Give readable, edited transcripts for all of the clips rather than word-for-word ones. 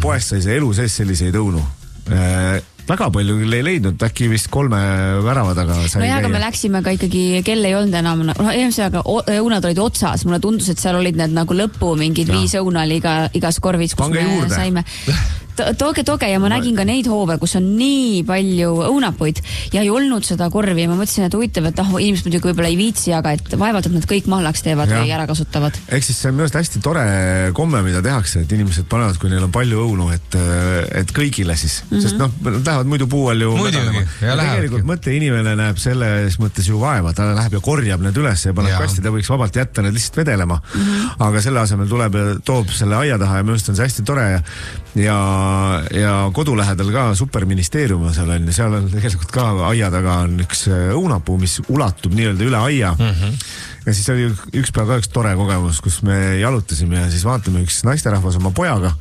poest sai see elu sees selliseid õunu. Väga palju küll ei leidnud, äkki vist 3 värava taga sai käia. Aga me läksime ka ikkagi, kell ei olnud enam, õunad olid otsas, mulle tundus, et seal olid need nagu lõpu mingid 5 õuna oli igas korvis, kus Pange me juurde. Saime. Tooge ja ma nägin ka neid hoove, kus on nii palju õunapuid ja ei olnud seda korvi ja ma mõtlesin, et huvitav, et inimesed muidugi võib-olla ei viitsi, aga et vaevalt, et nad kõik mahlaks teevad või ära kasutavad. Ehk siis see on minu arust hästi tore komme, mida tehakse, et inimesed panevad, kui neil on palju õunu, et kõigile siis. Sest nad lähevad muidu puual ju muidugi, ja tegelikult mõtle, inimene näeb selles mõttes ju vaeva, ta läheb ja korjab need üles ja paneb kasti, ta võiks vabalt jätta need lihtsalt vedelema. Aga selle asemel tuleb ja toob selle aia taha ja minu arust on see hästi tore ja kodu lähedal ka superministeerium seal on ja seal on tegelikult ka aia taga on üks õunapuu, mis ulatub nii-öelda üle aia. Ja siis oli üks päev ka üks tore kogemus, kus me jalutasime ja siis vaatame üks naisterahvas oma pojaga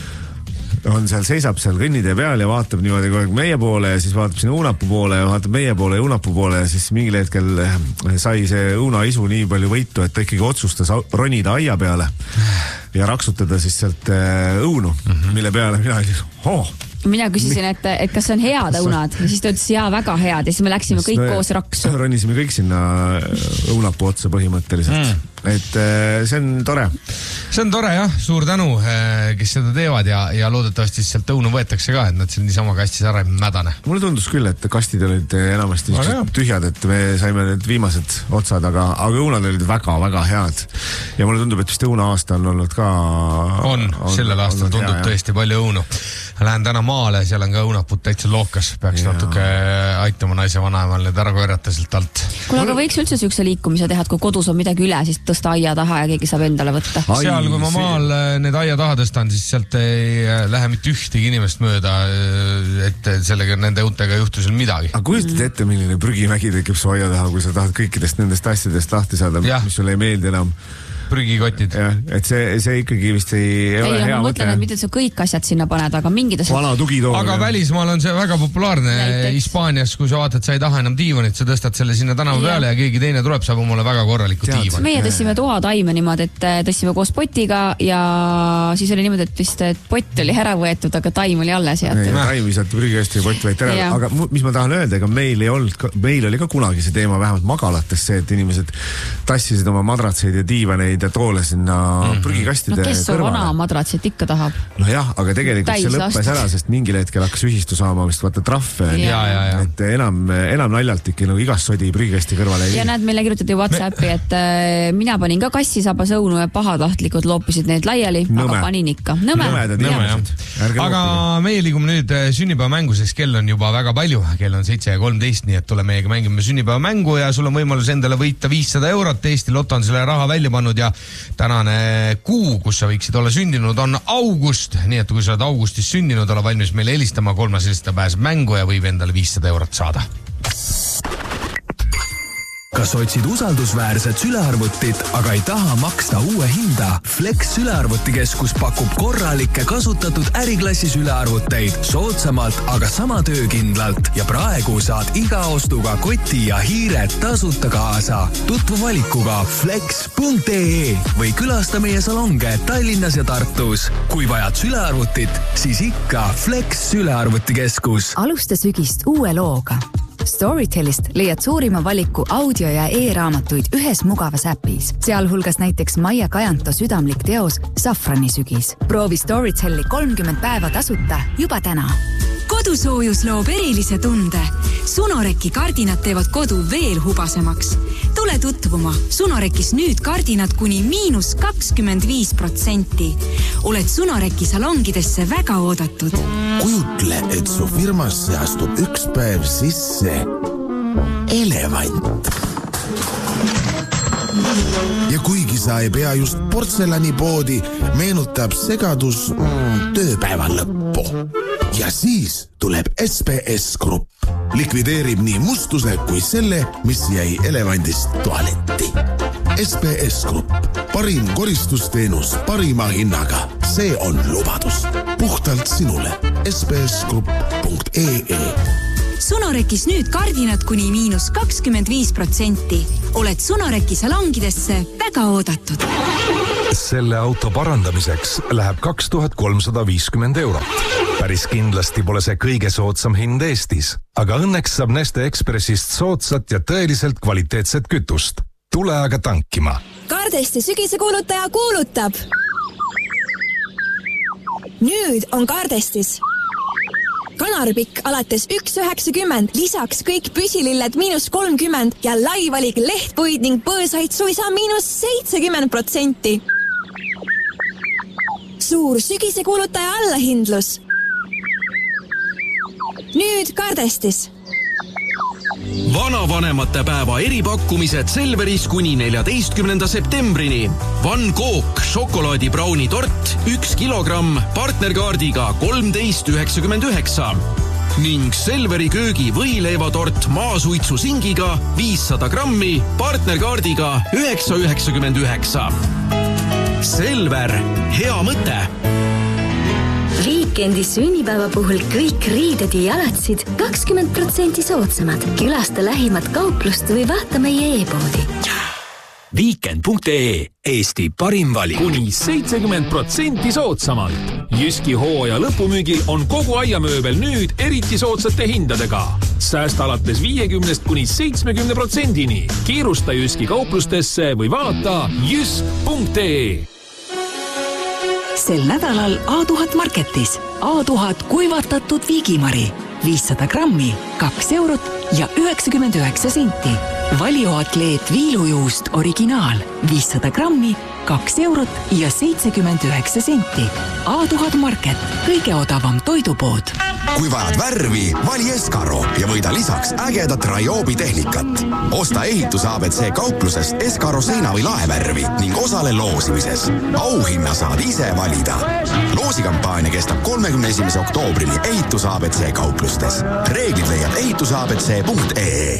on seal, seisab seal kõnnitee peal ja vaatab niimoodi kogu aeg meie poole ja siis vaatab sinna õunapuu poole ja vaatab meie poole ja õunapuu poole ja siis mingil hetkel sai see õunaisu nii palju võitu, et ta ikkagi otsustas ronida aia peale ja raksutada siis sealt õunu, mille peale mina olin, mina küsisin, et kas on head õunad ja siis ta ütles, jaa, väga head ja siis me läksime kõik koos raksu. Ronisime kõik sinna õunapuu otsa põhimõtteliselt. Et see on tore. See on tore jah, suur tänu, kes seda teevad ja loodetavasti sealt õunu võetakse ka, et nad seal niisama kastis ära ei mädane. Mulle tundus küll, et kastid olid enamasti tühjad, et me saime need viimased otsad, aga õunad olid väga-väga head. Ja mulle tundub, et vist õuna aasta on olnud ka... On sellel aastal tundub tõesti palju õunu. Lähen täna maale, seal on ka õunaput täitsa lookas. Peaks natuke aitama naise vanaemal need ära koerata sealt alt. Kuule, aga võiks üldse sükse liikumise teha, et kui kodus on midagi üle, siis tõsta aia taha ja keegi saab endale võtta. Seal, kui ma maal need aia taha tõstan, siis sealt ei lähe mitte ühtegi inimest mööda, et sellega nende õuntega juhtu seal midagi. Aga kujutad ette, milline prügimägi tekib su aia taha, kui sa tahad kõikidest nendest asjadest lahti saada, mis sulle ei meeldi enam? Prügikotid. Et see ikkagi vist ei ole hea ma mõtlen, et mitte sa kõik asjad sinna paned, aga mingid asjad. Vana tugitool. Aga välismaal on see väga populaarne. Hispaanias, kui sa vaatad, sa ei taha enam diivanit, sa tõstad selle sinna tänava peale ja keegi teine tuleb, saab omale väga korraliku diivan. Meie tõstsime toataime niimoodi, et tõstsime koos potiga ja siis oli niimoodi, et vist pott oli ära võetud, aga taim oli alles jäetud. Taim visati prügikasti ja pott võeti ära. Aga mis ma tahan öelda, ega meil oli ka kunagi see teema vähemalt magalates see, et inimesed tassisid oma madratseid ja diivaneid ja toole sinna prügikastide kõrvale. Kes on vana madratsit ikka tahab? No jah, aga tegelikult see lõppes ära, sest mingil hetkel hakkas ühistu saama vist vaata trahve. Et enam naljalt ikka nagu igast sodi prügikasti kõrvale. Ja näed, meile kirjutati WhatsAppi, et mina panin ka kassisabas õunu ja pahatahtlikud loopisid need laiali, aga panin ikka. Nõme. Aga meie liigume nüüd sünnipäevamängu, sest kell on juba väga palju. Kell on 7:13, nii et tule meiega mängime sünnipäevamängu ja sul on võimalus endale võita 500 €. Eesti Lotto on selle raha välja pannud ja tänane kuu, kus sa võiksid olla sündinud, on august. Nii et kui sa oled augustis sündinud, ole valmis meile helistama, 3. helistaja pääseb mängu ja võib endale 500 € saada. Kas otsid usaldusväärset sülearvutit, aga ei taha maksta uue hinda? Flex sülearvutikeskus pakub korralikke kasutatud äriklassi sülearvuteid soodsamalt, aga sama töökindlalt. Ja praegu saad iga ostuga koti ja hiired tasuta kaasa. Tutvu valikuga flex.ee või külasta meie salonge Tallinnas ja Tartus. Kui vajad sülearvutit, siis ikka Flex sülearvutikeskus. Alusta sügist uue looga. Storytelist leiad suurima valiku audio- ja e-raamatuid ühes mugavas äpis, sealhulgas näiteks Maia Kajanto südamlik teos Safrani sügis. Proovi Storyteli 30 päeva tasuta juba täna. Kodusoojus loob erilise tunde. Sunoreki kardinad teevad kodu veel hubasemaks. Tule tutvuma. Sunorekis nüüd kardinad kuni -25%. Oled Sunoreki salongidesse väga oodatud. Kujutle, et su firmasse astub üks päev sisse elevant. Ja kuigi sa ei pea just portselanipoodi, meenutab segadus tööpäeva lõppu. Ja siis tuleb SPS Grupp. Likvideerib nii mustuse kui selle, mis jäi elevandist tualetti. SPS Grupp. Parim koristusteenus parima hinnaga. See on lubadus. Puhtalt sinule. spsgrupp.ee Sunorekis nüüd kardinad kuni -25%. Oled Sunoreki salongidesse väga oodatud. Selle auto parandamiseks läheb 2350 €. Päris kindlasti pole see kõige soodsam hind Eestis, aga õnneks saab Neste Ekspressist soodsat ja tõeliselt kvaliteetset kütust. Tule aga tankima. Kardesti sügisekuulutaja kuulutab. Nüüd on Kardestis kanaripikk alates 1,90, lisaks kõik püsililled -30 ja laivalik lehtpuid ning põõsaid suisa -70%. Suur sügisekuulutaja allahindlus. Nüüd Kardestis. Vanavanemate päeva eripakkumised Selveris kuni 14. septembrini. Van Gogh šokolaadibrauni tort 1 kilogramm partnerkaardiga 13,99 ning Selveri köögi võileivatort maasuitsu singiga 500 grammi partnerkaardiga 9,99. Selver, hea mõte! Viikendi sünnipäeva puhul kõik riided ja jalatsid 20% soodsamad. Külasta lähimat kauplust või vaata meie e-poodi. Weekend.ee, Eesti parim valik. Kuni 70% soodsamalt. Jyski hooaja lõpumüügil on kogu aiamööbel nüüd eriti soodsate hindadega. Säästa alates 50% kuni 70%. Kiirusta Jyski kauplustesse või vaata jysk.ee. Sel nädalal A1000 Marketis A1000 kuivatatud viigimari 500 grammi, 2 € ja 99 senti. Valioatleet viilujuust originaal 500 grammi, 2 € ja 79 senti. A1000 Market, kõige odavam toidupood. Kui vajad värvi, vali Eskaro ja võida lisaks ägedat Raiobi tehnikat. Osta ehitus ABC kauplusest Eskaro seina- või laevärvi ning osale loosimises. Auhinna saad ise valida. Loosikampaania kestab 31. oktoobrini ehitus ABC kauplustes. Reeglid leiad ehitusabc.ee.